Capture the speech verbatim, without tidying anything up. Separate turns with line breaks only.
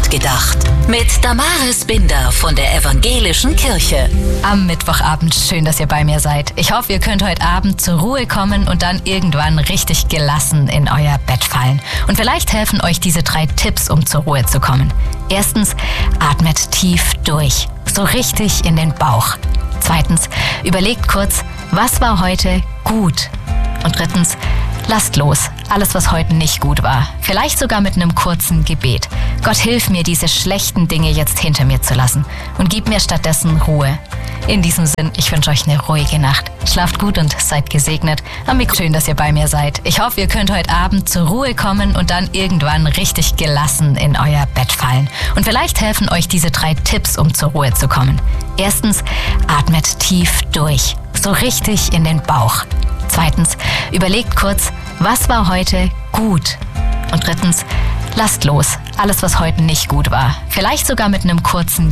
Gott gedacht. Mit Damaris Binder von der Evangelischen Kirche.
Am Mittwochabend, schön, dass ihr bei mir seid. Ich hoffe, ihr könnt heute Abend zur Ruhe kommen und dann irgendwann richtig gelassen in euer Bett fallen. Und vielleicht helfen euch diese drei Tipps, um zur Ruhe zu kommen. Erstens, atmet tief durch, so richtig in den Bauch. Zweitens, überlegt kurz, was war heute gut? Und drittens, lasst los, alles was heute nicht gut war. Vielleicht sogar mit einem kurzen Gebet. Gott, hilf mir, diese schlechten Dinge jetzt hinter mir zu lassen und gib mir stattdessen Ruhe. In diesem Sinn, ich wünsche euch eine ruhige Nacht. Schlaft gut und seid gesegnet. Am Mikro, schön, dass ihr bei mir seid. Ich hoffe, ihr könnt heute Abend zur Ruhe kommen und dann irgendwann richtig gelassen in euer Bett fallen. Und vielleicht helfen euch diese drei Tipps, um zur Ruhe zu kommen. Erstens, atmet tief durch, so richtig in den Bauch. Zweitens, überlegt kurz, was war heute gut? Und drittens, lasst los, alles was heute nicht gut war. Vielleicht sogar mit einem kurzen